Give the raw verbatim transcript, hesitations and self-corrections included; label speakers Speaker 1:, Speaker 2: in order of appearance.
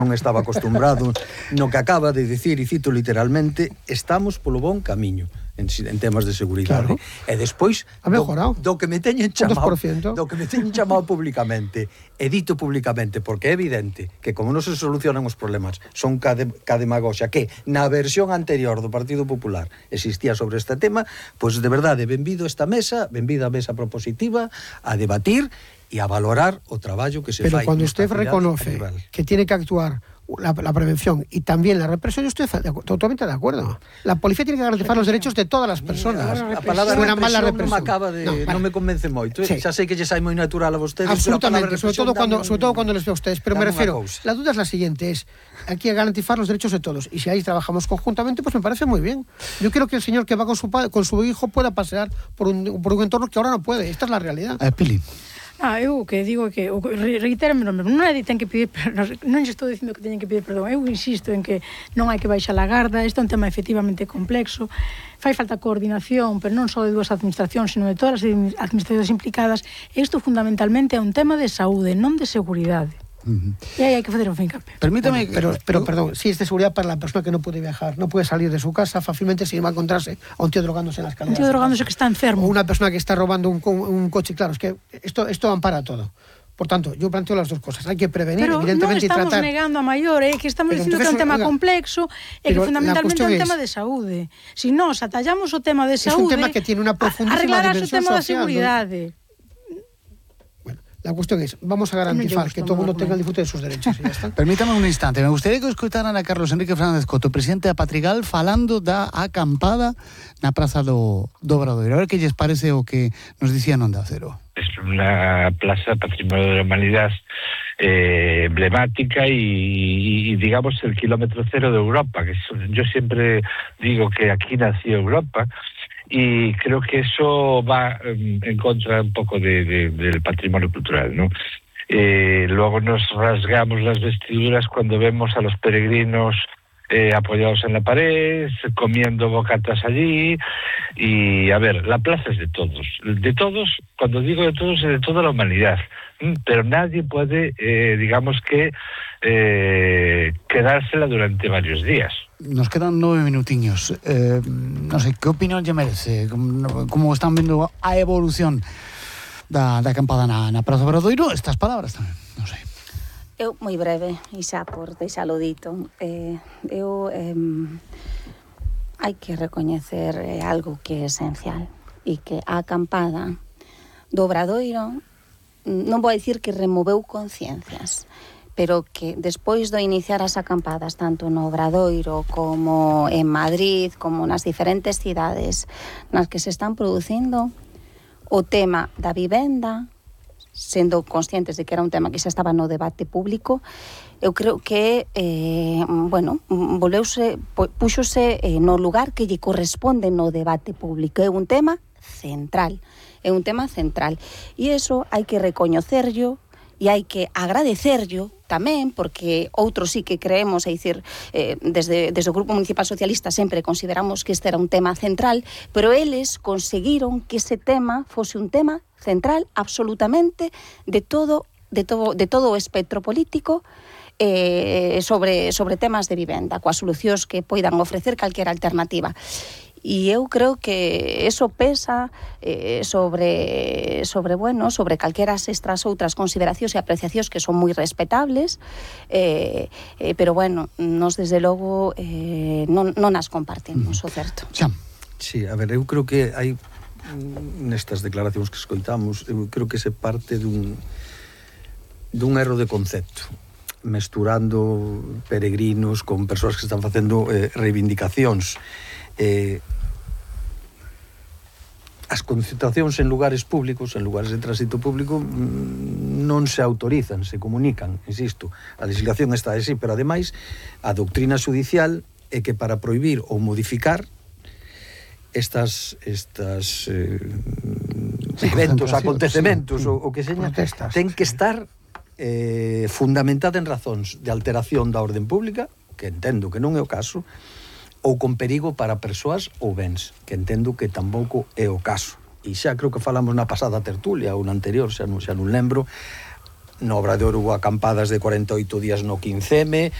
Speaker 1: non estaba acostumbrado no que acaba de dicir, e cito literalmente, estamos polo bon camiño en, en temas de seguridade. Claro. E despois do, do que me teñen chamado do que me teñen chamado públicamente e dito públicamente, porque é evidente que como non se solucionan os problemas son ca, de, ca demagoxia que na versión anterior do Partido Popular existía sobre este tema, pois de verdade, benvido esta mesa, benvida a mesa propositiva a debatir y a valorar o traballo que se
Speaker 2: Pero
Speaker 1: fai.
Speaker 2: Pero cuando usted reconoce que tiene que actuar la, la prevención y también la represión, yo estoy totalmente de acuerdo. La policía tiene que garantizar los derechos de todas las personas.
Speaker 1: A palabra represión non me acaba de... No, non me convence moito. Sí. Xa sei que lle sai moi natural a vostedes.
Speaker 2: Absolutamente, sobre todo, cuando, sobre todo cuando les veo a ustedes. Pero me refiero, la duda es la siguiente, es aquí a garantizar los derechos de todos. Y si ahí trabajamos conjuntamente, pues me parece muy bien. Yo quiero que el señor que va con su, con su hijo pueda pasear por un, por un entorno que ahora no puede. Esta es la realidad.
Speaker 3: Eh, Pili.
Speaker 4: Ah, eu o que digo é que, reitérame, non é de ten que pedir perdón, non estou dicindo que teñen que pedir perdón, eu insisto en que non hai que baixar a garda, isto é un tema efectivamente complexo, fai falta coordinación, pero non só de dúas administracións, sino de todas as administracións implicadas, e isto fundamentalmente é un tema de saúde, non de seguridade. Uh-huh. Y ahí hay que hacer un fincapé.
Speaker 2: Permítame, bueno, pero, pero perdón, si es de seguridad para la persona que no puede viajar, no puede salir de su casa fácilmente si va a encontrarse a un tío drogándose en las escaleras.
Speaker 4: Un tío drogándose que está enfermo.
Speaker 2: O una persona que está robando un, un coche, claro, es que esto, esto ampara todo. Por tanto, yo planteo las dos cosas. Hay que prevenir,
Speaker 4: pero
Speaker 2: evidentemente, y tratar...
Speaker 4: Pero non estamos negando a maior, eh, que estamos dicindo que é un tema oiga, complexo e que fundamentalmente é un tema de saúde. Si nos atallamos o tema de saúde...
Speaker 2: Es un tema que tiene una profundísima dimensión social.
Speaker 4: Arreglarás o tema da seguridade.
Speaker 2: ¿No? La cuestión es, vamos a garantizar no que todo el mundo tenga el disfrute de sus derechos. ¿Y ya está?
Speaker 3: Permítame un instante, me gustaría que escutaran a Carlos Enrique Fernández Coto, presidente da Patrigal, falando da acampada na Praza do, do Obradoiro. A ver que lles parece o que nos dicían Onda Cero.
Speaker 5: Es una plaza patrimonio de la humanidad eh, emblemática y, y, y digamos el kilómetro cero de Europa, que es, yo siempre digo que aquí nació Europa. Y creo que eso va um, en contra un poco de, de, del patrimonio cultural, ¿no? Eh, luego nos rasgamos las vestiduras cuando vemos a los peregrinos eh, apoyados en la pared, comiendo bocatas allí, y a ver, la plaza es de todos, de todos, cuando digo de todos, es de toda la humanidad, pero nadie puede, eh, digamos que, eh, quedársela durante varios días.
Speaker 3: Nos quedan nueve minutiños. Eh, non sei, que opinión lle merece? Como, como están vendo a evolución da, da acampada na, na Praza Obradoiro? Estas palabras tamén, non sei.
Speaker 6: Eu, moi breve, e xa por deixalo dito, eh, eu eh, hai que recoñecer eh, algo que é esencial, e que a acampada do Obradoiro non vou dicir que removeu conciencias, pero que despois de iniciar as acampadas tanto no Obradoiro como en Madrid, como nas diferentes cidades nas que se están producindo, o tema da vivenda, sendo conscientes de que era un tema que xa estaba no debate público, eu creo que eh, bueno, volveuse, puxose eh, no lugar que lle corresponde no debate público. É un tema central, é un tema central, e iso hai que recoñecerlo e hai que agradecerlo tamén, porque outros sí que creemos, é dicir, eh, desde, desde o Grupo Municipal Socialista sempre consideramos que este era un tema central, pero eles conseguiron que ese tema fose un tema central absolutamente de todo, de todo, de todo o espectro político eh, sobre, sobre temas de vivenda, coas solucións que poidan ofrecer calquera alternativa. E eu creo que eso pesa eh, sobre, sobre, bueno, sobre calqueras estas outras consideracións e apreciacións que son moi respetables, eh, eh, pero, bueno, nos desde logo eh, non, non as compartimos, o certo.
Speaker 3: Xa.
Speaker 1: Sí, a ver, eu creo que hai nestas declaracións que escoitamos, eu creo que se parte dun dun erro de concepto, mesturando peregrinos con persoas que están facendo eh, reivindicacións. Eh, as concentracións en lugares públicos, en lugares de tránsito público, non se autorizan, se comunican, insisto, a legislación está así, pero ademais a doutrina judicial é que para prohibir ou modificar estas estas eh, eventos, acontecementos, sí, o, o que seña, ten que estar eh, fundamentada en razóns de alteración da orden pública, que entendo que non é o caso, ou con perigo para persoas ou bens, que entendo que tampouco é o caso. E xa creo que falamos na pasada tertulia ou na anterior, xa non, xa non lembro, no Obradoiro hubo acampadas de cuarenta e oito días no quince eme,